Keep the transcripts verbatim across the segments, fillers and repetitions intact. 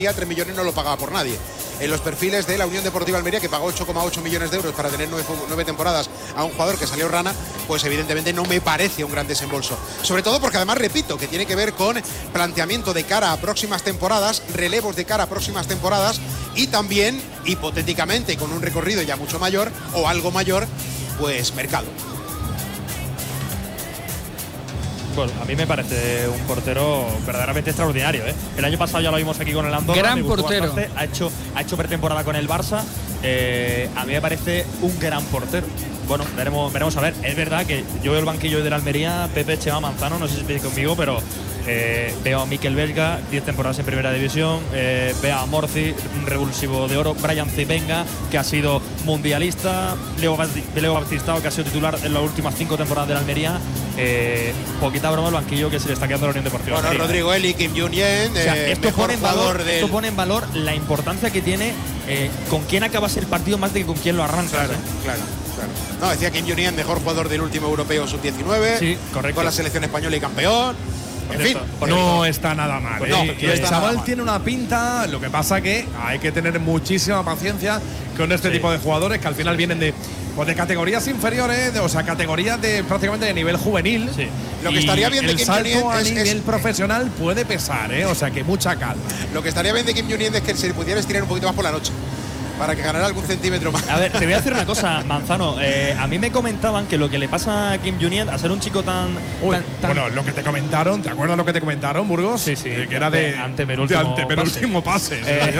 tres millones no lo pagaba por nadie. En los perfiles de la Unión Deportiva Almería, que pagó ocho coma ocho millones de euros para tener nueve, nueve temporadas a un jugador que salió rana, pues evidentemente no me parece un gran desembolso. Sobre todo porque además, repito, que tiene que ver con planteamiento de cara a próximas temporadas, relevos de cara a próximas temporadas y también, hipotéticamente, con un recorrido ya mucho mayor o algo mayor, pues mercado. Pues a mí me parece un portero verdaderamente extraordinario, ¿eh? El año pasado ya lo vimos aquí con el Andorra. Gran portero. Bastante. Ha hecho, ha hecho pretemporada con el Barça. Eh, a mí me parece un gran portero. Bueno, veremos, veremos a ver. Es verdad que yo veo el banquillo de la Almería, Pepe, Chema, Manzano, no sé si veis conmigo, pero eh, veo a Mikel Vesga, diez temporadas en primera división, eh, veo a Morci, un revulsivo de oro, Brian Zibenga, que ha sido mundialista, Leo, Leo Baptistao, que ha sido titular en las últimas cinco temporadas de la Almería. Eh, poquita broma el banquillo que se le está quedando a la Unión Deportiva. Bueno, Almería. Rodrigo Eli, Kim Jong-un, o sea, eh, esto, mejor pone en jugador valor, del... esto pone en valor la importancia que tiene eh, con quién acabas el partido más de que con quién lo arrancas. Claro, ¿eh? claro, claro. No, decía Kim Jong-un, mejor jugador del último europeo sub diecinueve. Sí, correcto. Con la selección española y campeón. En fin, no está nada mal. Pues ¿eh? no, y no el está chaval nada mal. tiene una pinta, lo que pasa que hay que tener muchísima paciencia con este Sí. tipo de jugadores que al final vienen de, pues de categorías inferiores, de, o sea, categorías de prácticamente de nivel juvenil. Sí. Lo que estaría bien de el Kim salto Jong-un a es- nivel es- profesional puede pesar, ¿eh? O sea, que mucha calma. lo que estaría bien de Kim Jong-un es que se pudiera estirar un poquito más por la noche, para que ganara algún centímetro más. A ver, te voy a decir una cosa, Manzano. Eh, a mí me comentaban que lo que le pasa a Kim Jong-un, a ser un chico tan, Uy, tan, tan- bueno, lo que te comentaron, ¿te acuerdas lo que te comentaron, Burgos? Sí, sí. Eh, que era de, De antepenúltimo de antepenúltimo pase. Eh,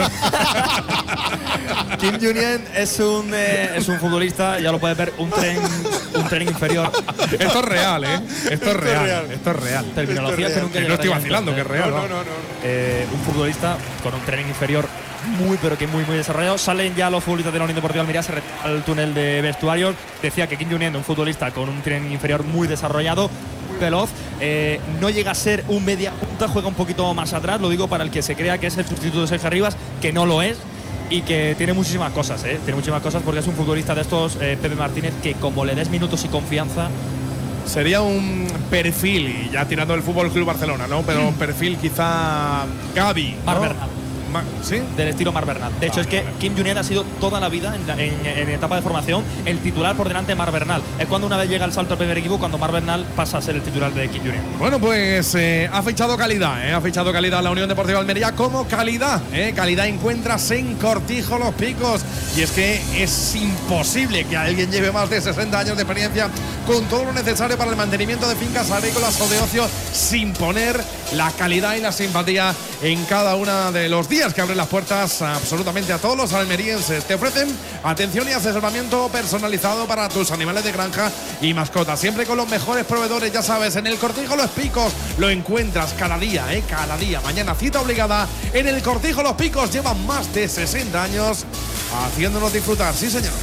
Kim Jong-un es un eh, es un futbolista, ya lo puedes ver, un tren un tren inferior. Esto es real, ¿eh? Esto es real. real. Esto es real. Terminología Esto que es nunca Que no estoy llegará vacilando, que es real. No, ¿no? no, no, no. Eh, un futbolista con un tren inferior muy pero que muy muy desarrollado. Salen ya los futbolistas de la Unión Deportiva Almería se retiran al túnel de vestuarios. Decía que Kim Jong-un, un futbolista con un tren inferior muy desarrollado, muy veloz, eh, no llega a ser un media punta, juega un poquito más atrás. Lo digo para el que se crea que es el sustituto de Sergio Arribas, que no lo es. Y que tiene muchísimas cosas, ¿eh? Tiene muchísimas cosas porque es un futbolista de estos, eh, Pepe Martínez, que como le des minutos y confianza. Sería un perfil, y ya tirando el Fútbol Club Barcelona, ¿no? Pero un perfil quizá Gavi, ¿no? Mar Bernal. Ma- ¿Sí? Del estilo Mar Bernal. De hecho, Vale, es que vale. Kim Jong-un ha sido toda la vida en, en- en etapa de formación el titular por delante de Mar Bernal. Es cuando una vez llega el salto al primer equipo, cuando Mar Bernal pasa a ser el titular de Kim Jong-un. Bueno, pues eh, ha fichado calidad, ¿eh? Ha fichado calidad la Unión Deportiva Almería como calidad, ¿eh? Calidad encuentras en Cortijo Los Picos. Y es que es imposible que alguien lleve más de sesenta años de experiencia con todo lo necesario para el mantenimiento de fincas agrícolas o de ocio sin poner la calidad y la simpatía en cada uno de los días que abren las puertas absolutamente a todos los almerienses. Te ofrecen atención y asesoramiento personalizado para tus animales de granja y mascotas, siempre con los mejores proveedores, ya sabes, en el Cortijo Los Picos lo encuentras cada día, ¿eh? Cada día. Mañana cita obligada en el Cortijo Los Picos. Llevan más de sesenta años haciéndonos disfrutar, sí señor.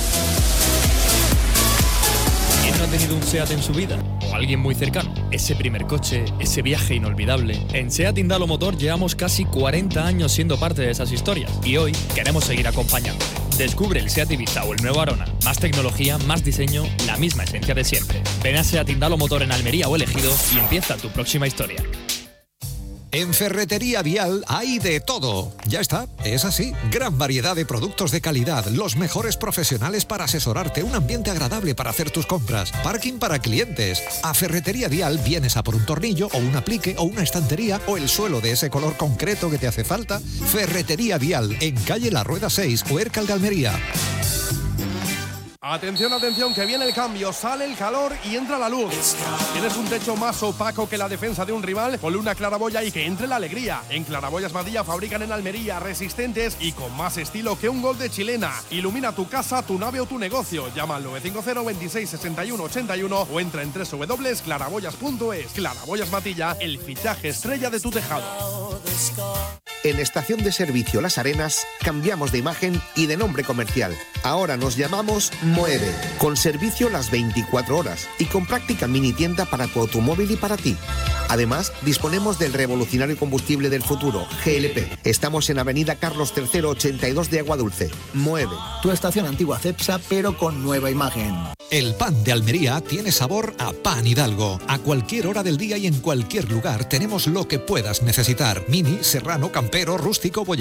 ¿Quién no ha tenido un SEAT en su vida? O alguien muy cercano. Ese primer coche, ese viaje inolvidable. En SEAT Indalo Motor llevamos casi cuarenta años siendo parte de esas historias. Y hoy queremos seguir acompañándote. Descubre el SEAT Ibiza o el nuevo Arona. Más tecnología, más diseño, la misma esencia de siempre. Ven a SEAT Indalo Motor en Almería o Elegido y empieza tu próxima historia. En Ferretería Vial hay de todo. Ya está, es así. Gran variedad de productos de calidad, los mejores profesionales para asesorarte, un ambiente agradable para hacer tus compras, parking para clientes. A Ferretería Vial vienes a por un tornillo o un aplique o una estantería o el suelo de ese color concreto que te hace falta. Ferretería Vial, en calle La Rueda seis, Huércal de Almería. Atención, atención, que viene el cambio, sale el calor y entra la luz. ¿Tienes un techo más opaco que la defensa de un rival? Ponle una claraboya y que entre la alegría. En Claraboyas Madilla fabrican en Almería, resistentes y con más estilo que un gol de chilena. Ilumina tu casa, tu nave o tu negocio. Llama al nueve cinco cero, veintiséis, sesenta y uno, ochenta y uno o entra en doble u doble u doble u punto claraboyas punto es. Claraboyas Madilla, el fichaje estrella de tu tejado. En Estación de Servicio Las Arenas cambiamos de imagen y de nombre comercial. Ahora nos llamamos Moeve, con servicio las veinticuatro horas y con práctica mini tienda para tu automóvil y para ti. Además, disponemos del revolucionario combustible del futuro, G L P. Estamos en Avenida Carlos tercero, ochenta y dos de Aguadulce. Mueve. Tu estación antigua Cepsa, pero con nueva imagen. El pan de Almería tiene sabor a pan Hidalgo. A cualquier hora del día y en cualquier lugar tenemos lo que puedas necesitar. Mini, serrano, campero, rústico, bollero.